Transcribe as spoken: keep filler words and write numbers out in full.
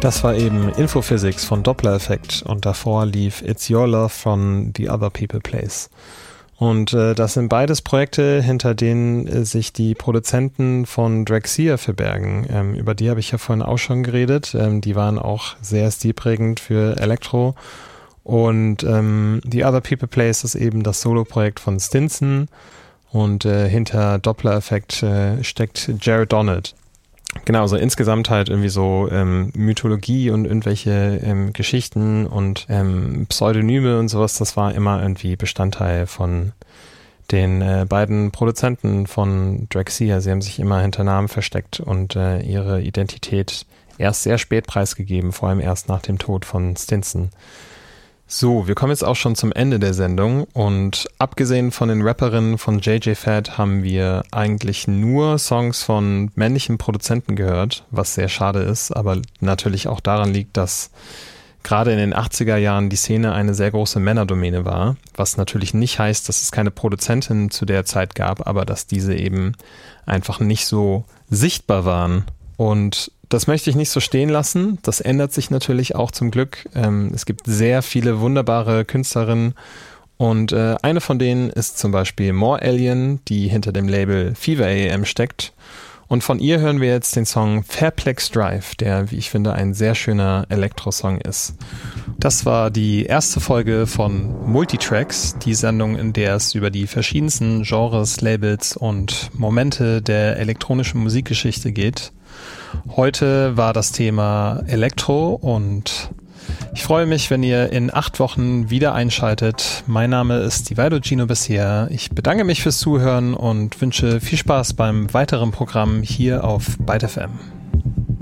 Das war eben Infophysics von Doppler-Effekt und davor lief It's Your Love von The Other People Place. Und äh, das sind beides Projekte, hinter denen äh, sich die Produzenten von Drexciya verbergen. Ähm, über die habe ich ja vorhin auch schon geredet. Ähm, die waren auch sehr stilprägend für Elektro. Und ähm, The Other People Place ist eben das Solo-Projekt von Stinson. Und äh, hinter Doppler-Effekt äh, steckt Jared Donald. Genau, also insgesamt halt irgendwie so ähm, Mythologie und irgendwelche ähm, Geschichten und ähm, Pseudonyme und sowas, das war immer irgendwie Bestandteil von den äh, beiden Produzenten von Drexciya. Sie haben sich immer hinter Namen versteckt und äh, ihre Identität erst sehr spät preisgegeben, vor allem erst nach dem Tod von Stinson. So, wir kommen jetzt auch schon zum Ende der Sendung und abgesehen von den Rapperinnen von J J Fad haben wir eigentlich nur Songs von männlichen Produzenten gehört, was sehr schade ist, aber natürlich auch daran liegt, dass gerade in den achtziger Jahren die Szene eine sehr große Männerdomäne war, was natürlich nicht heißt, dass es keine Produzentinnen zu der Zeit gab, aber dass diese eben einfach nicht so sichtbar waren. Und das möchte ich nicht so stehen lassen. Das ändert sich natürlich auch zum Glück. Ähm, es gibt sehr viele wunderbare Künstlerinnen und äh, eine von denen ist zum Beispiel More Alien, die hinter dem Label Fever A M steckt. Und von ihr hören wir jetzt den Song Fairplex Drive, der, wie ich finde, ein sehr schöner Elektro-Song ist. Das war die erste Folge von Multitracks, die Sendung, in der es über die verschiedensten Genres, Labels und Momente der elektronischen Musikgeschichte geht. Heute war das Thema Elektro und ich freue mich, wenn ihr in acht Wochen wieder einschaltet. Mein Name ist Divido Gino bisher. Ich bedanke mich fürs Zuhören und wünsche viel Spaß beim weiteren Programm hier auf Byte F M.